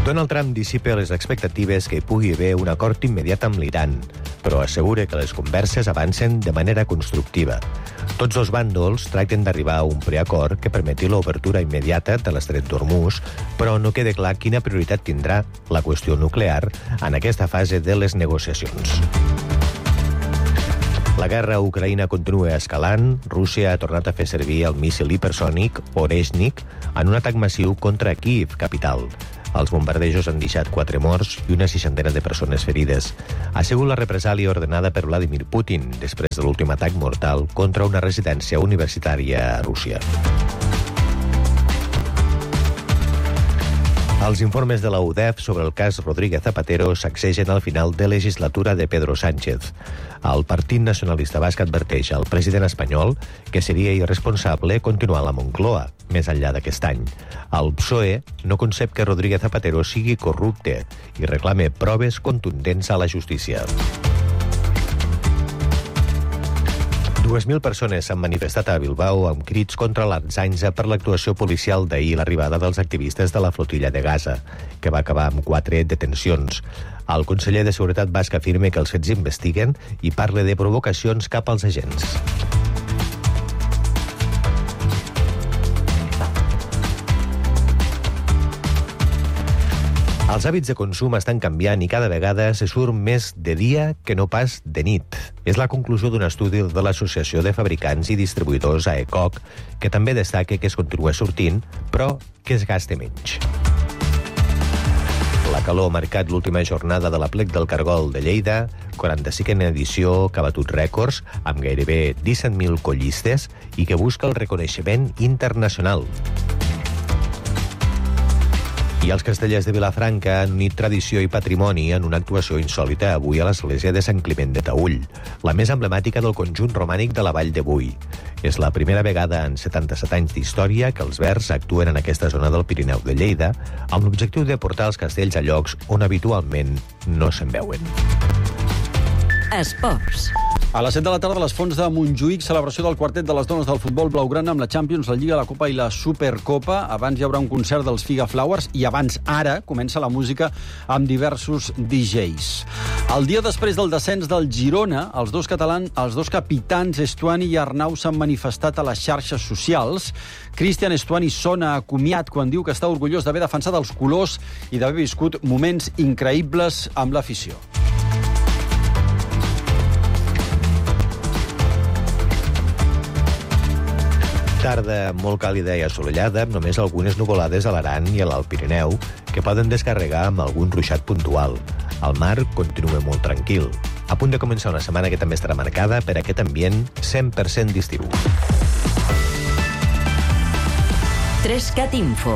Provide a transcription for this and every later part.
Donald Trump dissipa les expectatives que hi pugui haver un acord immediat amb l'Iran, però assegura que les converses avancen de manera constructiva. Tots dos bàndols tracten d'arribar a un preacord que permeti l'obertura immediata de l'estret d'Hormuz, però no queda clar quina prioritat tindrà la qüestió nuclear en aquesta fase de les negociacions. La guerra a Ucraïna continua escalant. Rússia ha tornat a fer servir el míssil hipersònic Oreshnik en un atac massiu contra Kíev, capital. Els bombardejos han deixat 4 morts i una 60 de persones ferides. Ha sigut la represàlia ordenada per Vladimir Putin després de l'últim atac mortal contra una residència universitària a Rússia. Els informes de la UDEF sobre el cas Rodríguez Zapatero sacsegen al final de legislatura de Pedro Sánchez. El Partit Nacionalista Basc adverteix al president espanyol que seria irresponsable continuar a la Moncloa més enllà d'aquest any. El PSOE no concep que Rodríguez Zapatero sigui corrupte i reclama proves contundents a la justícia. 2.000 persones s'han manifestat a Bilbao amb crits contra l'Artzaintza per l'actuació policial d'ahir i l'arribada dels activistes de la flotilla de Gaza, que va acabar amb 4 detencions. El conseller de Seguretat basc afirma que els fets investiguen i parla de provocacions cap als agents. Els hàbits de consum estan canviant i cada vegada se surt més de dia que no pas de nit. És la conclusió d'un estudi de l'Associació de Fabricants i Distribuïdors AECOC, que també destaca que es continua sortint, però que es gasta menys. La calor ha marcat l'última jornada de l'Aplec del Cargol de Lleida, 45a edició que ha batut rècords amb gairebé 17.000 collistes i que busca el reconeixement internacional. I els castellers de Vilafranca han unit tradició i patrimoni en una actuació insòlita avui a l'església de Sant Climent de Taüll, la més emblemàtica del conjunt romànic de la Vall de Boí. És la primera vegada en 77 anys d'història que els Verds actuen en aquesta zona del Pirineu de Lleida amb l'objectiu de portar els castells a llocs on habitualment no se'n veuen. Esports. A les 7 de la tarda, a les Fonts de Montjuïc, celebració del quartet de les dones del futbol blaugrana amb la Champions, la Lliga, la Copa i la Supercopa. Abans hi haurà un concert dels Figa Flowers i abans, ara, comença la música amb diversos DJs. El dia després del descens del Girona, els dos capitans, Estuani i Arnau, s'han manifestat a les xarxes socials. Cristian Estuani sona a comiat quan diu que està orgullós d'haver defensat els colors i d'haver viscut moments increïbles amb l'afició. Tarda molt càlida i assolellada, amb només algunes nuvolades a l'Aran i a l'Alt Pirineu, que poden descarregar amb algun ruixat puntual. El mar continua molt tranquil. A punt de començar una setmana que també estarà marcada per aquest ambient 100% d'estiu. 3CAT Info.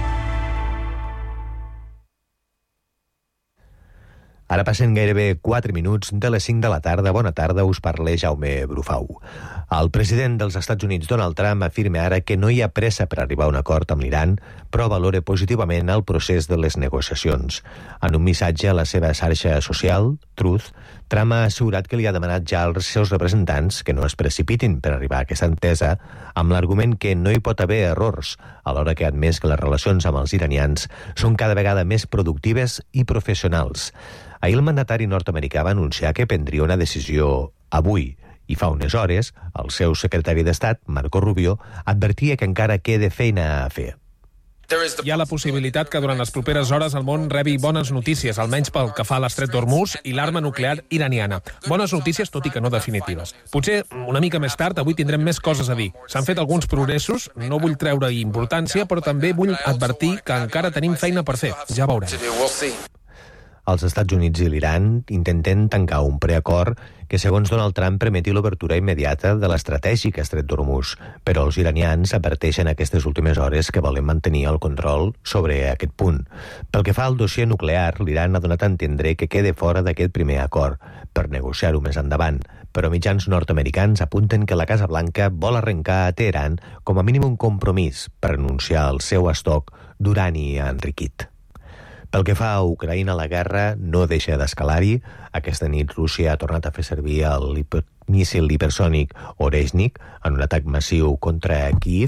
Ara passen gairebé 4 minuts de les 5 de la tarda. Bona tarda, us parla Jaume Brufau. El president dels Estats Units, Donald Trump, afirma ara que no hi ha pressa per arribar a un acord amb l'Iran, però valora positivament el procés de les negociacions. En un missatge a la seva xarxa social, Truth, Trump ha assegurat que li ha demanat ja als seus representants que no es precipitin per arribar a aquesta entesa, amb l'argument que no hi pot haver errors, alhora que ha admès que les relacions amb els iranians són cada vegada més productives i professionals. Ahir el mandatari nord-americà va anunciar que prendria una decisió avui, i fa unes hores el seu secretari d'Estat, Marco Rubio, advertia que encara queda feina a fer. Hi ha la possibilitat que durant les properes hores el món rebi bones notícies, almenys pel que fa a l'estret d'Hormuz i l'arma nuclear iraniana. Bones notícies, tot i que no definitives. Potser una mica més tard, avui tindrem més coses a dir. S'han fet alguns progressos, no vull treure importància, però també vull advertir que encara tenim feina per fer. Ja veurem. Els Estats Units i l'Iran intenten tancar un preacord que, segons Donald Trump, permeti l'obertura immediata de l'estratègic estret d'Hormuz, però els iranians adverteixen aquestes últimes hores que volen mantenir el control sobre aquest punt. Pel que fa al dossier nuclear, l'Iran ha donat a entendre que quede fora d'aquest primer acord, per negociar-ho més endavant, però mitjans nord-americans apunten que la Casa Blanca vol arrencar a Teheran com a mínim un compromís per anunciar el seu estoc d'urani enriquit. Pel que fa a Ucraïna, la guerra no deixa d'escalar-hi. Aquesta nit Rússia ha tornat a fer servir el míssil hipersònic Oreshnik en un atac massiu contra Kíev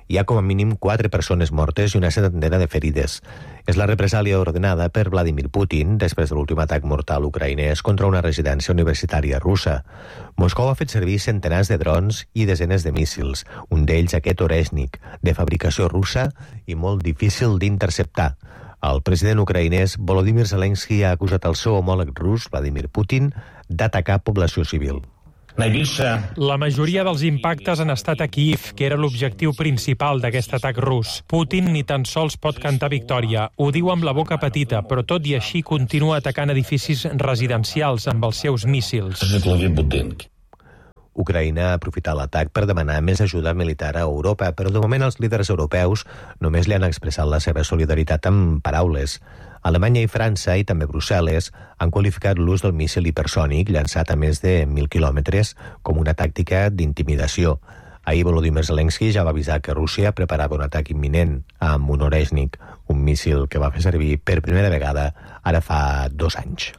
Hi ha com a mínim 4 persones mortes i una centenera de ferides. És la represàlia ordenada per Vladimir Putin després de l'últim atac mortal ucraïnès contra una residència universitària russa. Moscou ha fet servir centenars de drons i desenes de míssils, un d'ells aquest Oreshnik, de fabricació russa i molt difícil d'interceptar. El president ucraïnès Volodymyr Zelensky ha acusat el seu homòleg rus, Vladimir Putin, d'atacar població civil. La majoria dels impactes han estat a Kyiv, que era l'objectiu principal d'aquest atac rus. Putin ni tan sols pot cantar victòria. Ho diu amb la boca petita, però tot i així continua atacant edificis residencials amb els seus míssils. Ucraïna ha aprofitat l'atac per demanar més ajuda militar a Europa, però de moment els líders europeus només li han expressat la seva solidaritat amb paraules. Alemanya i França, i també Brussel·les, han qualificat l'ús del míssil hipersònic llançat a més de 1.000 quilòmetres com una tàctica d'intimidació. Ahir Volodymyr Zelensky ja va avisar que Rússia preparava un atac imminent amb un Oreshnik, un míssil que va fer servir per primera vegada ara fa 2 anys.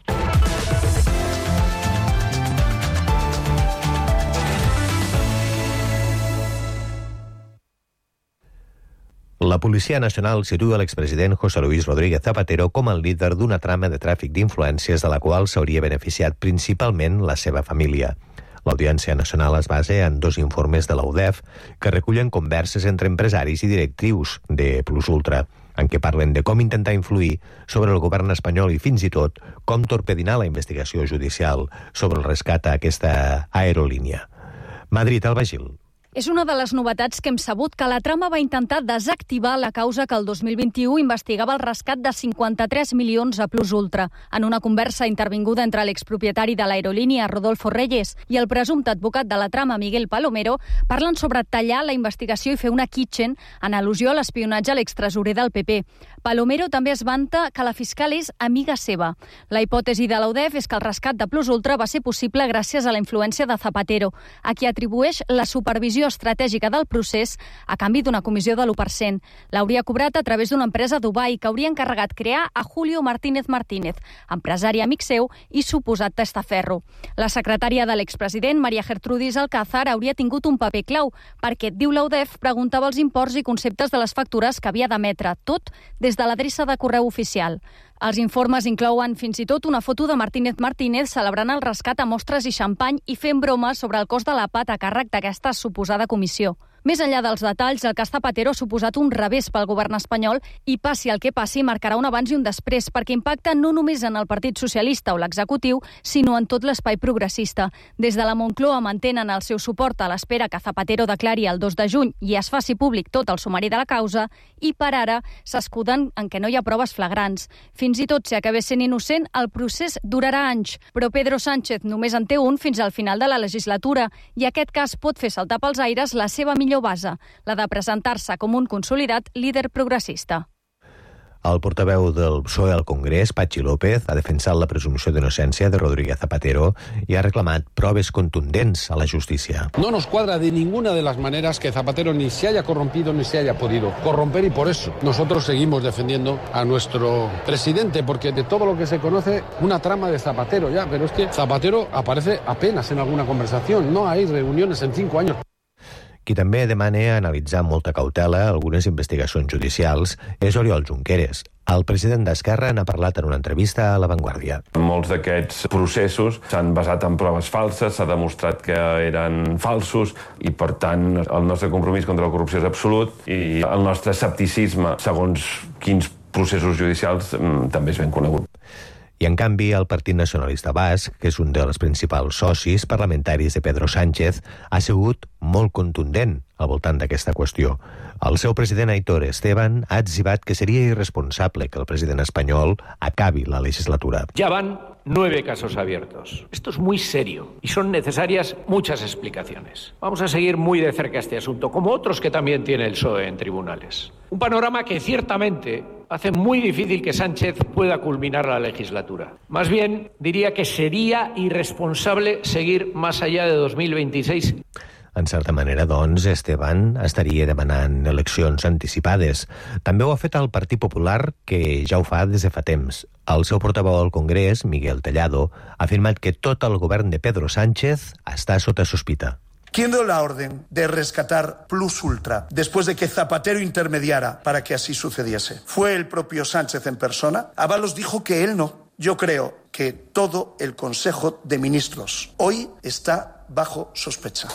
La Policia Nacional situa l'expresident José Luis Rodríguez Zapatero com el líder d'una trama de tràfic d'influències de la qual s'hauria beneficiat principalment la seva família. L'Audiència Nacional es basa en 2 informes de la UDEF que recullen converses entre empresaris i directrius de Plus Ultra, en què parlen de com intentar influir sobre el govern espanyol i fins i tot com torpedinar la investigació judicial sobre el rescat a aquesta aerolínia. Madrid, Alba Gil. És una de les novetats que hem sabut que la trama va intentar desactivar la causa que el 2021 investigava el rescat de 53 milions a Plus Ultra. En una conversa intervinguda entre l'expropietari de l'aerolínia, Rodolfo Reyes, i el presumpte advocat de la trama, Miguel Palomero, parlen sobre tallar la investigació i fer una kitchen en al·lusió a l'espionatge a l'extresorer del PP. Palomero també es vanta que la fiscal és amiga seva. La hipòtesi de la UDEF és que el rescat de Plus Ultra va ser possible gràcies a la influència de Zapatero, a qui atribueix la supervisió estratègica del procés a canvi d'una comissió de l'1%. L'hauria cobrat a través d'una empresa a Dubai que hauria encarregat crear a Julio Martínez Martínez, empresari amic seu i suposat testaferro. La secretària de l'expresident, María Gertrudis Alcázar, hauria tingut un paper clau perquè, diu la UDEF, preguntava els imports i conceptes de les factures que havia d'emetre, tot des de l'adreça de correu oficial. Els informes inclouen fins i tot una foto de Martínez Martínez celebrant el rescat a mostres i xampany i fent bromes sobre el cost de la pat a càrrec d'aquesta suposada comissió. Més enllà dels detalls, el cas Zapatero ha suposat un revés pel govern espanyol i, passi el que passi, marcarà un abans i un després, perquè impacta no només en el Partit Socialista o l'executiu, sinó en tot l'espai progressista. Des de la Moncloa mantenen el seu suport a l'espera que Zapatero declari el 2 de juny i es faci públic tot el sumari de la causa, i per ara s'escuden en què no hi ha proves flagrants. Fins i tot si acabés sent innocent, el procés durarà anys, però Pedro Sánchez només en té un fins al final de la legislatura, i aquest cas pot fer saltar pels aires la seva millor base, la de presentar-se com un consolidat líder progressista. El portaveu del PSOE al Congrés, Patxi López, ha defensat la presumpció d'innocència de Rodríguez Zapatero i ha reclamat proves contundents a la justícia. No nos cuadra de ninguna de las maneras que Zapatero ni se haya corrompido ni se haya podido corromper, y por eso nosotros seguimos defendiendo a nuestro presidente, porque de todo lo que se conoce, una trama de Zapatero ya, pero es que Zapatero aparece apenas en alguna conversación, no hay reuniones en 5 años. Qui també demana analitzar amb molta cautela algunes investigacions judicials és Oriol Junqueras. El president d'Esquerra n'ha parlat en una entrevista a La Vanguardia. Molts d'aquests processos s'han basat en proves falses, s'ha demostrat que eren falsos i, per tant, el nostre compromís contra la corrupció és absolut i el nostre escepticisme segons quins processos judicials també és ben conegut. I, en canvi, el Partit Nacionalista Basc, que és un dels principals socis parlamentaris de Pedro Sánchez, ha sigut molt contundent al voltant d'aquesta qüestió. El seu president, Aitor Esteban, ha etzibat que seria irresponsable que el president espanyol acabi la legislatura. Ya van 9 casos abiertos. Esto es muy serio y son necesarias muchas explicaciones. Vamos a seguir muy de cerca este asunto, como otros que también tiene el PSOE en tribunales. Un panorama que ciertamente hace muy difícil que Sánchez pueda culminar la legislatura. Más bien, diría que sería irresponsable seguir más allá de 2026. En certa manera, doncs, Esteban estaria demanant eleccions anticipades. També ho ha fet el Partit Popular, que ja ho fa des de fa temps. El seu portaveu al Congrés, Miguel Tellado, ha afirmat que tot el govern de Pedro Sánchez està sota sospita. ¿Quién dio la orden de rescatar Plus Ultra después de que Zapatero intermediara para que así sucediese? ¿Fue el propio Sánchez en persona? Ábalos dijo que él no. Yo creo que todo el Consejo de Ministros hoy està bajo sospecha.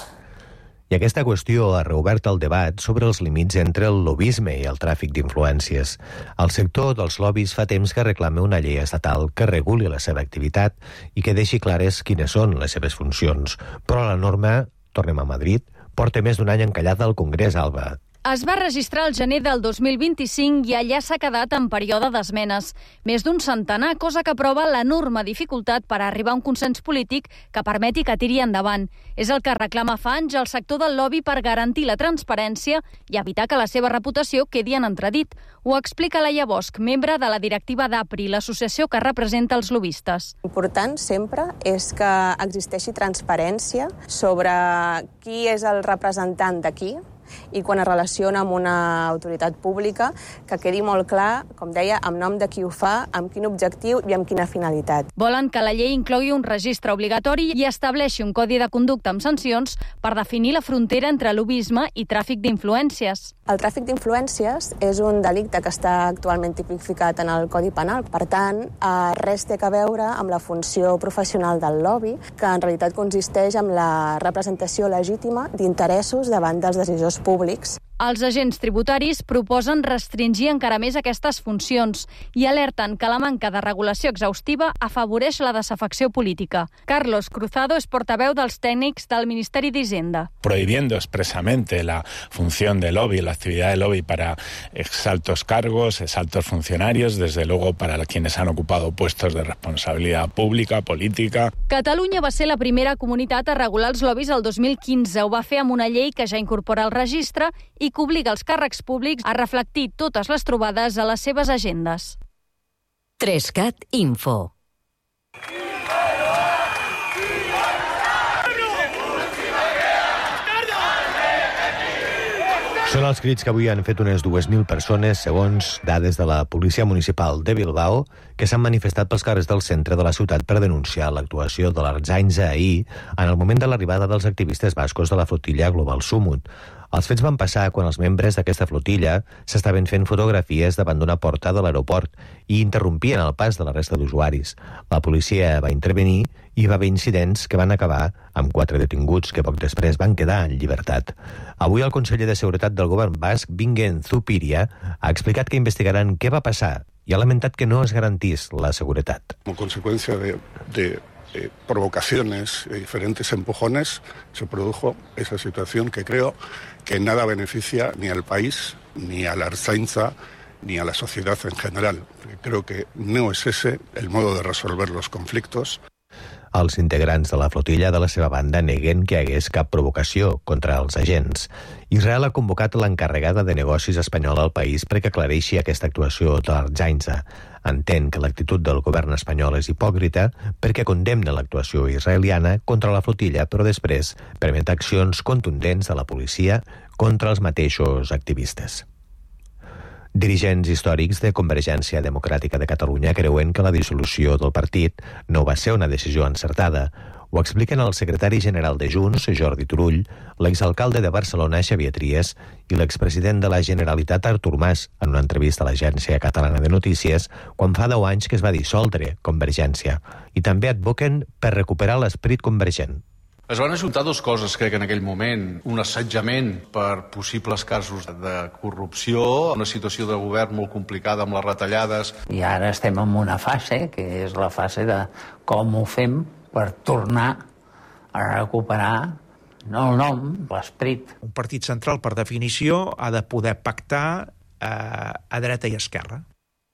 I aquesta qüestió ha reobert el debat sobre els límits entre el lobisme i el tràfic d'influències. El sector dels lobbies fa temps que reclama una llei estatal que reguli la seva activitat i que deixi clares quines són les seves funcions. Però la norma, tornem a Madrid, porta més d'un any encallada al Congrés, Alba. Es va registrar el gener del 2025 i allà s'ha quedat en període d'esmenes. Més d'un centenar, cosa que prova l'enorme dificultat per arribar a un consens polític que permeti que tiri endavant. És el que reclama fa anys el sector del lobby per garantir la transparència i evitar que la seva reputació quedi en entredit. Ho explica Laia Bosch, membre de la directiva d'APRI, l'associació que representa els lobistes. L'important sempre és que existeixi transparència sobre qui és el representant de qui, i quan es relaciona amb una autoritat pública, que quedi molt clar, com deia, amb nom de qui ho fa, amb quin objectiu i amb quina finalitat. Volen que la llei inclogui un registre obligatori i estableixi un codi de conducta amb sancions per definir la frontera entre lobisme i tràfic d'influències. El tràfic d'influències és un delicte que està actualment tipificat en el Codi Penal. Per tant, res té a veure amb la funció professional del lobby, que en realitat consisteix en la representació legítima d'interessos davant dels decisors públics. Els agents tributaris proposen restringir encara més aquestes funcions i alerten que la manca de regulació exhaustiva afavoreix la desafecció política. Carlos Cruzado és portaveu dels tècnics del Ministeri d'Hisenda. Prohibiendo expresamente la función de lobby, la actividad de lobby para exaltos cargos, exaltos funcionarios, desde luego para quienes han ocupado puestos de responsabilidad pública, política. Catalunya va ser la primera comunitat a regular els lobbies el 2015. Ho va fer amb una llei que ja incorpora el registre i que obliga els càrrecs públics a reflectir totes les trobades a les seves agendes. 3CAT Info. Són els crits que avui han fet unes 2.000 persones, segons dades de la Policia Municipal de Bilbao, que s'han manifestat pels carrers del centre de la ciutat per denunciar l'actuació de l'Ertzaintza ahir en el moment de l'arribada dels activistes bascos de la flotilla Global Sumut. Els fets van passar quan els membres d'aquesta flotilla s'estaven fent fotografies davant d'una porta de l'aeroport i interrompien el pas de la resta d'usuaris. La policia va intervenir i hi va haver incidents que van acabar amb 4 detinguts que poc després van quedar en llibertat. Avui el conseller de Seguretat del govern basc, Bingen Zupiria, ha explicat que investigaran què va passar i ha lamentat que no es garantís la seguretat. Como consecuencia de provocaciones y diferentes empujones, se produjo esa situación que creo que nada beneficia ni al país, ni a la Ertzaintza, ni a la sociedad en general. Creo que no es ese el modo de resolver los conflictos. Els integrants de la flotilla, de la seva banda, neguen que hi hagués cap provocació contra els agents. Israel ha convocat l'encarregada de negocis espanyola al país perquè aclareixi aquesta actuació de l'Ertzaintza. Entén que l'actitud del govern espanyol és hipòcrita perquè condemna l'actuació israeliana contra la flotilla, però després permet accions contundents de la policia contra els mateixos activistes. Dirigents històrics de Convergència Democràtica de Catalunya creuen que la dissolució del partit no va ser una decisió encertada. Ho expliquen el secretari general de Junts, Jordi Turull, l'exalcalde de Barcelona, Xavier Trias, i l'expresident de la Generalitat, Artur Mas, en una entrevista a l'Agència Catalana de Notícies, quan fa 10 anys que es va dissoldre Convergència. I també advoquen per recuperar l'esperit convergent. Es van ajuntar dues coses, crec, en aquell moment. Un assetjament per possibles casos de corrupció, una situació de govern molt complicada amb les retallades. I ara estem en una fase, que és la fase de com ho fem per tornar a recuperar el nom, l'esperit. Un partit central, per definició, ha de poder pactar a dreta i esquerra.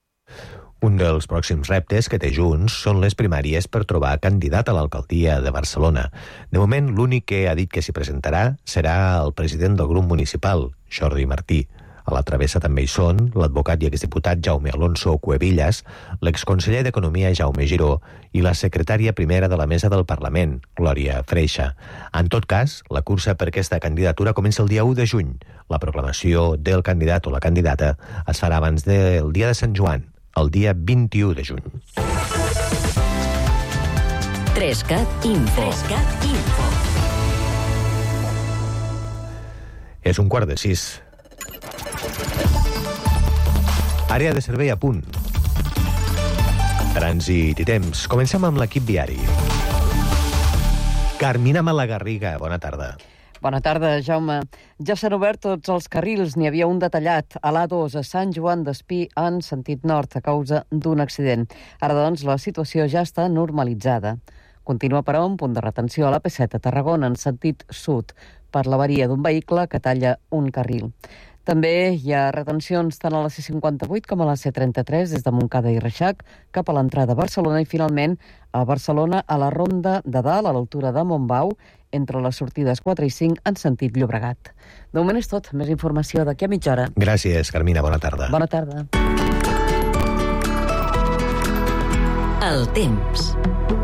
Un dels pròxims reptes que té Junts són les primàries per trobar candidat a l'alcaldia de Barcelona. De moment, l'únic que ha dit que s'hi presentarà serà el president del grup municipal, Jordi Martí. A la travessa també hi són l'advocat i exdiputat Jaume Alonso Cuevillas, l'exconseller d'Economia Jaume Giró i la secretària primera de la Mesa del Parlament, Glòria Freixa. En tot cas, la cursa per aquesta candidatura comença el dia 1 de juny. La proclamació del candidat o la candidata es farà abans del dia de Sant Joan, el dia 21 de juny. 3CAT Info. 3CAT Info. És 5:45. Àrea de servei a punt. Trànsit i temps. Comencem amb l'equip viari. Carmina Malagarriga, bona tarda. Bona tarda, Jaume. Ja s'han obert tots els carrils, n'hi havia un detallat a l'A2 a Sant Joan d'Espí en sentit nord a causa d'un accident. Ara, doncs, la situació ja està normalitzada. Continua, però, un punt de retenció a l'AP7 a Tarragona en sentit sud per l'avaria d'un vehicle que talla un carril. També hi ha retencions tant a la C58 com a la C33 des de Montcada i Reixac cap a l'entrada a Barcelona i, finalment, a Barcelona a la Ronda de Dalt, a l'altura de Montbau, entre les sortides 4 i 5 en sentit Llobregat. De moment és tot. Més informació d'aquí a mitja hora. Gràcies, Carmina. Bona tarda. Bona tarda. El temps.